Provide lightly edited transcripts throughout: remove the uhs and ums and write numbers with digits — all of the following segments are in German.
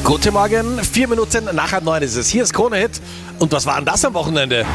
Guten Morgen, 4 Minuten nach 8:09 ist es. Hier ist Krone Hit. Und was war denn das am Wochenende?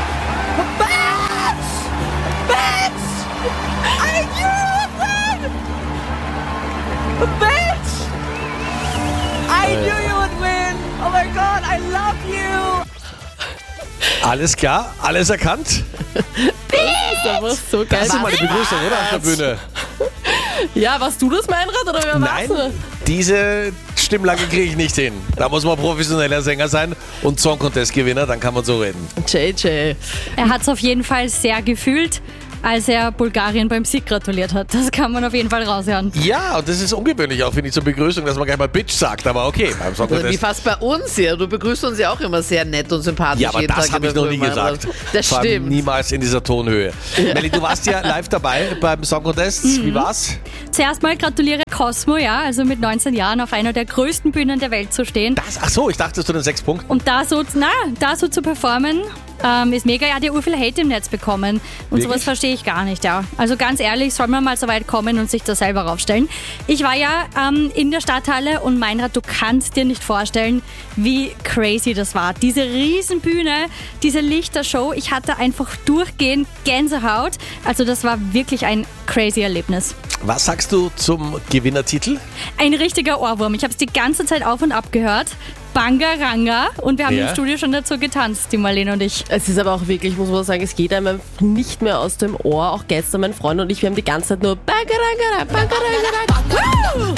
I knew you would win! Oh my God, I love you! Alles klar, alles erkannt? Das war so geil. Das ist mal die Begrüßung, oder? Auf der Bühne. Ja, warst du das, Meinrad, oder wer war's? Nein, diese Stimmlage kriege ich nicht hin. Da muss man professioneller Sänger sein und Song Contest Gewinner, dann kann man so reden. JJ. Er hat es auf jeden Fall sehr gefühlt, als er Bulgarien beim Sieg gratuliert hat. Das kann man auf jeden Fall raushören. Ja, und das ist ungewöhnlich auch, finde ich, zur Begrüßung, dass man gleich mal Bitch sagt, aber okay, beim Song Wie Contest. fast bei uns hier. Du begrüßt uns ja auch immer sehr nett und sympathisch. Ja, aber jeden das Tag habe ich in der noch nie Früh, gesagt. Das Vor allem stimmt. niemals in dieser Tonhöhe. Melli, du warst ja live dabei beim Song Contest. Wie war's? Zuerst mal gratuliere Cosmo, ja, also mit 19 Jahren auf einer der größten Bühnen der Welt zu stehen. Ach so, ich dachte zu den 6 Punkten. Und da so zu performen, ist mega. Er hat ja viel Hate im Netz bekommen. Und Wirklich? sowas verstehe ich gar nicht, ja. Also ganz ehrlich, soll man mal so weit kommen und sich da selber raufstellen. Ich war ja in der Stadthalle und Meinrad, du kannst dir nicht vorstellen, wie crazy das war. Diese Riesenbühne, diese Lichtershow, ich hatte einfach durchgehend Gänsehaut. Also das war wirklich ein crazy Erlebnis. Was sagst du zum Gewinnertitel? Ein richtiger Ohrwurm. Ich habe es die ganze Zeit auf und ab gehört. Bangaranga. Und wir haben Ja. im Studio schon dazu getanzt, die Marlene und ich. Es ist aber auch wirklich, muss man sagen, es geht einem nicht mehr aus dem Ohr. Auch gestern mein Freund und ich, wir haben die ganze Zeit nur Bangaranga, Bangaranga.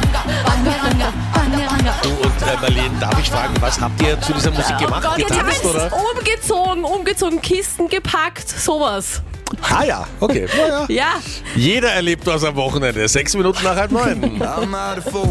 Du und Marlene, darf ich fragen, was habt ihr zu dieser Musik gemacht? Gott, Getanzt, oder? umgezogen, Kisten gepackt, sowas. Ah ja, okay. Ja. Ja. Jeder erlebt was am Wochenende. 6 Minuten nach 8:09. I'm out of focus.